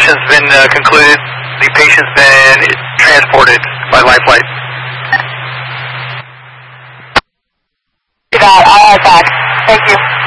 examination's been concluded. The patient's been transported by Life Flight. I'll have back. Thank you.